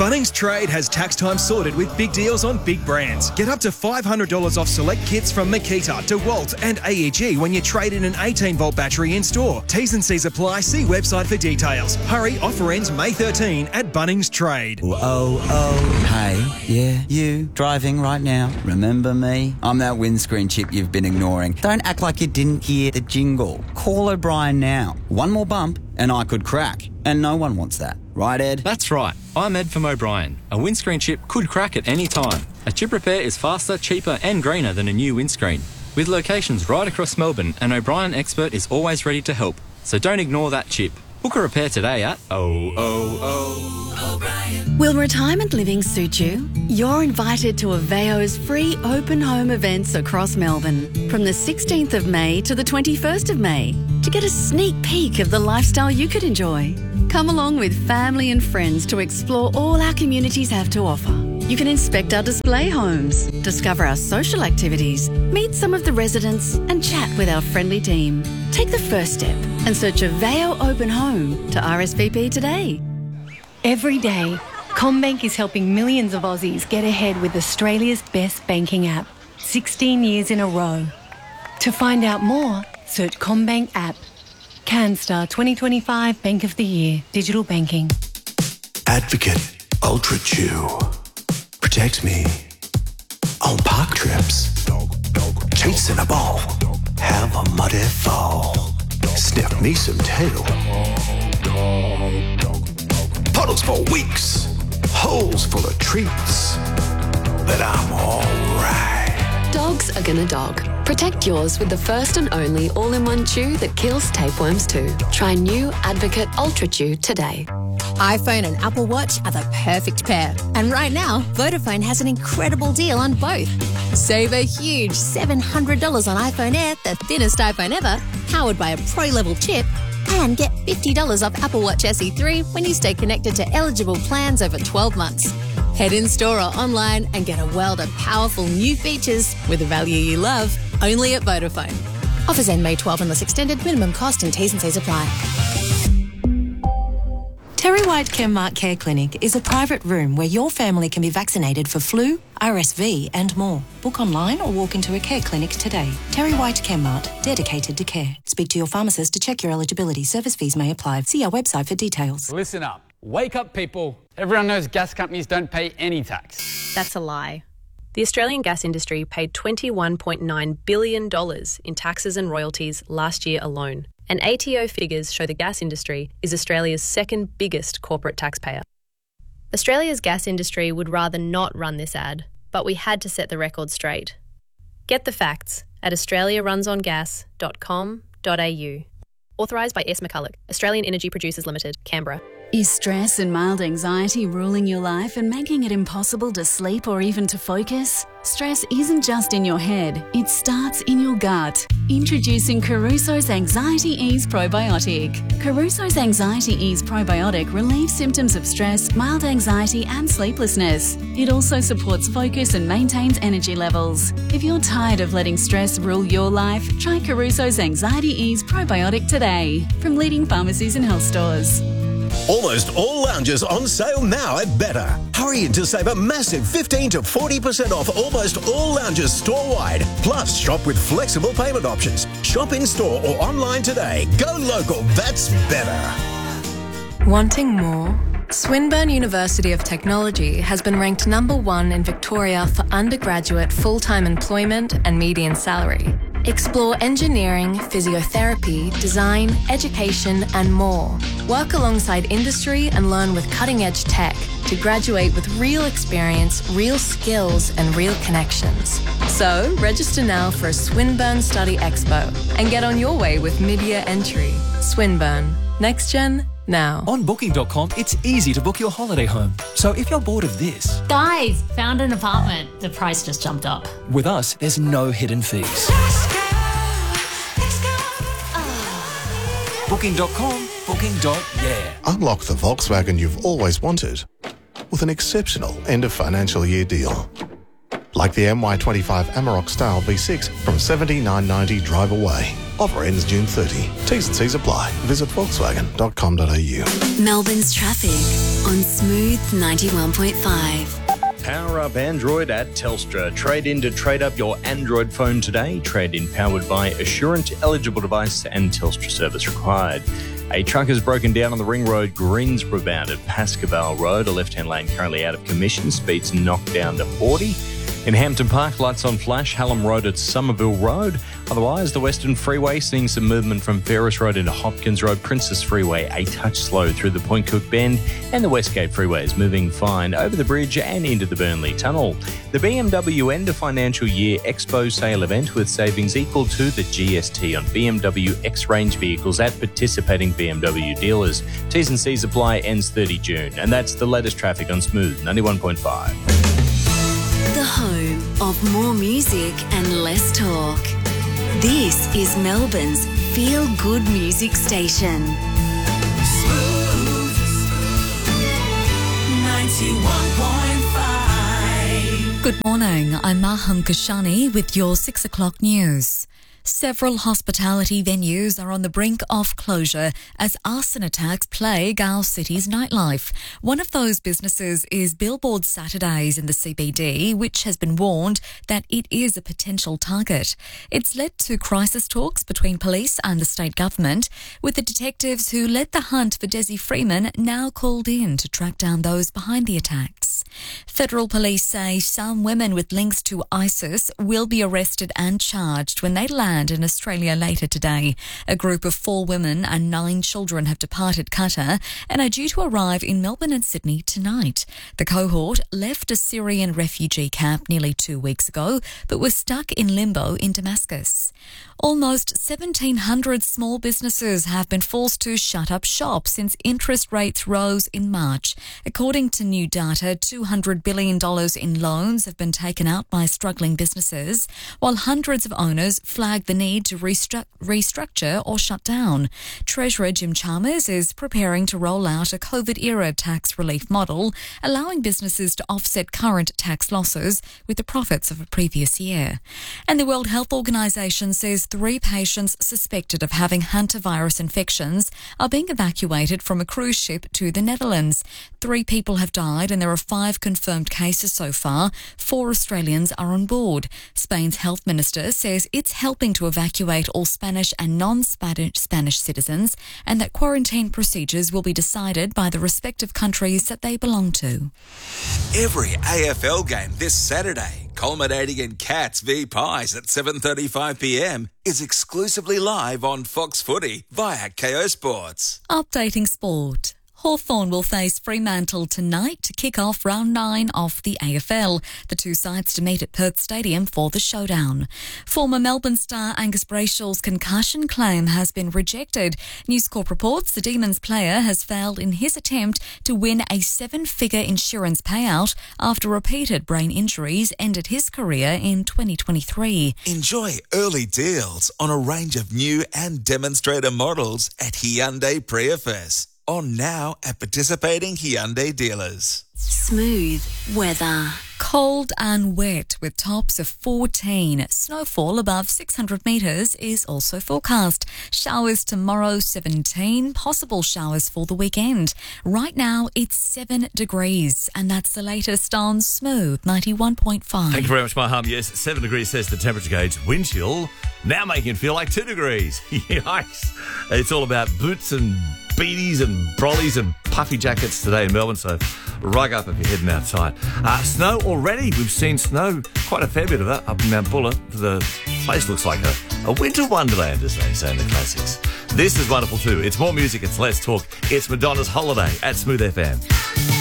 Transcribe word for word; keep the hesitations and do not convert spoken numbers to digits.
Bunnings Trade has tax time sorted with big deals on big brands. Get up to five hundred dollars off select kits from Makita, DeWalt and A E G when you trade in an eighteen volt battery in store. T's and C's apply. See website for details. Hurry, offer ends May thirteenth at Bunnings Trade. Oh, oh, hey, yeah, you, driving right now. Remember me? I'm that windscreen chip you've been ignoring. Don't act like you didn't hear the jingle. Call O'Brien now. One more bump and I could crack. And no one wants that. Right, Ed? That's right. I'm Ed from O'Brien. A windscreen chip could crack at any time. A chip repair is faster, cheaper and greener than a new windscreen. With locations right across Melbourne, an O'Brien expert is always ready to help. So don't ignore that chip. Book a repair today at oh oh oh O'Brien. Will retirement living suit you? You're invited to Aveo's free open home events across Melbourne from the sixteenth of May to the twenty-first of May to get a sneak peek of the lifestyle you could enjoy. Come along with family and friends to explore all our communities have to offer. You can inspect our display homes, discover our social activities, meet some of the residents and chat with our friendly team. Take the first step and search Aveo Open Home to R S V P today. Every day, CommBank is helping millions of Aussies get ahead with Australia's best banking app, sixteen years in a row. To find out more, search CommBank app. CanStar twenty twenty-five Bank of the Year, Digital Banking. Advocate Ultra Chew. Protect me on park trips. Cheats in a ball. Have a muddy fall. Sniff me some tail. Puddles for weeks. Holes full of treats. But I'm alright. Dogs are gonna dog. Protect yours with the first and only all-in-one chew that kills tapeworms too. Try new Advocate Ultra Chew today. iPhone and Apple Watch are the perfect pair. And right now, Vodafone has an incredible deal on both. Save a huge seven hundred dollars on iPhone Air, the thinnest iPhone ever, powered by a pro-level chip, and get fifty dollars off Apple Watch S E three when you stay connected to eligible plans over twelve months. Head in store or online and get a world of powerful new features with the value you love, only at Vodafone. Offers end May twelfth unless extended. Minimum cost and T's and C's apply. Terry White Chemmart Care Clinic is a private room where your family can be vaccinated for flu, R S V and more. Book online or walk into a care clinic today. Terry White Chemmart, dedicated to care. Speak to your pharmacist to check your eligibility. Service fees may apply. See our website for details. Listen up. Wake up, people. Everyone knows gas companies don't pay any tax. That's a lie. The Australian gas industry paid twenty-one point nine billion dollars in taxes and royalties last year alone. And A T O figures show the gas industry is Australia's second biggest corporate taxpayer. Australia's gas industry would rather not run this ad, but we had to set the record straight. Get the facts at australia runs on gas dot com dot a u. Authorised by S. McCulloch, Australian Energy Producers Limited, Canberra. Is stress and mild anxiety ruling your life and making it impossible to sleep or even to focus? Stress isn't just in your head, it starts in your gut. Introducing Caruso's Anxiety Ease Probiotic. Caruso's Anxiety Ease Probiotic relieves symptoms of stress, mild anxiety and sleeplessness. It also supports focus and maintains energy levels. If you're tired of letting stress rule your life, try Caruso's Anxiety Ease Probiotic today from leading pharmacies and health stores. Almost all lounges on sale now at Better. Hurry in to save a massive fifteen to forty percent off almost all lounges store-wide. Plus, shop with flexible payment options. Shop in-store or online today. Go local, that's better. Wanting more? Swinburne University of Technology has been ranked number one in Victoria for undergraduate full-time employment and median salary. Explore engineering, physiotherapy, design, education and more. Work alongside industry and learn with cutting-edge tech to graduate with real experience, real skills and real connections. So, register now for a Swinburne Study Expo and get on your way with mid-year entry. Swinburne. Next Gen, now. On booking dot com, it's easy to book your holiday home. So if you're bored of this... Guys, found an apartment. The price just jumped up. With us, there's no hidden fees. booking dot com, booking dot yeah. Unlock the Volkswagen you've always wanted with an exceptional end of financial year deal. Like the M Y twenty-five Amarok Style V six from seventy-nine ninety drive away. Offer ends June thirtieth. T's and C's apply. Visit volkswagen dot com dot a u. Melbourne's traffic. on Smooth ninety-one point five. Power up Android at Telstra. Trade in to trade up your Android phone today. Trade in powered by Assurant, eligible device and Telstra service required. A truck has broken down on the Ring Road Greensborough bound at Pascoe Road. A left-hand lane currently out of commission. Speeds knocked down to forty. In Hampton Park, lights on flash. Hallam Road at Somerville Road. Otherwise, the Western Freeway seeing some movement from Ferris Road into Hopkins Road. Princess Freeway a touch slow through the Point Cook Bend. And the Westgate Freeway is moving fine over the bridge and into the Burnley Tunnel. The B M W End of Financial Year Expo Sale event with savings equal to the G S T on B M W X-Range vehicles at participating B M W dealers. T's and C's apply, ends thirty June. And that's the latest traffic on Smooth ninety-one point five. The home of more music and less talk. This is Melbourne's feel-good music station. Smooth ninety-one point five. Good morning, I'm Maham Kashani with your six o'clock news. Several hospitality venues are on the brink of closure as arson attacks plague our city's nightlife. One of those businesses is Billboard Saturdays in the C B D, which has been warned that it is a potential target. It's led to crisis talks between police and the state government, with the detectives who led the hunt for Desi Freeman now called in to track down those behind the attacks. Federal police say some women with links to ISIS will be arrested and charged when they land in Australia later today. A group of four women and nine children have departed Qatar and are due to arrive in Melbourne and Sydney tonight. The cohort left a Syrian refugee camp nearly two weeks ago, but was stuck in limbo in Damascus. Almost seventeen hundred small businesses have been forced to shut up shop since interest rates rose in March. According to new data, two hundred billion dollars in loans have been taken out by struggling businesses, while hundreds of owners flag the need to restru- restructure or shut down. Treasurer Jim Chalmers is preparing to roll out a COVID-era tax relief model, allowing businesses to offset current tax losses with the profits of a previous year. And the World Health Organization says three patients suspected of having hantavirus infections are being evacuated from a cruise ship to the Netherlands. Three people have died and there are five confirmed cases so far. Four Australians are on board. Spain's health minister says it's helping to evacuate all Spanish and non-Spanish citizens and that quarantine procedures will be decided by the respective countries that they belong to. Every A F L game this Saturday, culminating in Cats v Pies at seven thirty-five p m, is exclusively live on Fox Footy via K O Sports. Updating sport. Hawthorn will face Fremantle tonight to kick off round nine of the A F L. The two sides to meet at Perth Stadium for the showdown. Former Melbourne star Angus Brayshaw's concussion claim has been rejected. News Corp reports the Demons player has failed in his attempt to win a seven-figure insurance payout after repeated brain injuries ended his career in twenty twenty-three. Enjoy early deals on a range of new and demonstrator models at Hyundai Prius. On now at participating Hyundai dealers. Smooth weather. Cold and wet with tops of fourteen. Snowfall above six hundred metres is also forecast. Showers tomorrow, seventeen. Possible showers for the weekend. Right now, it's seven degrees. And that's the latest on Smooth ninety-one point five. Thank you very much, Maham. Yes, seven degrees says the temperature gauge. Wind chill now making it feel like two degrees. Yikes. It's all about boots and beanies and brollies and puffy jackets today in Melbourne, so rug up if you're heading outside. Uh, snow already. We've seen snow, quite a fair bit of that, up in Mount Buller. The place looks like a, a winter wonderland, as they say in the classics. This is wonderful too. It's more music, it's less talk. It's Madonna's Holiday at Smooth F M.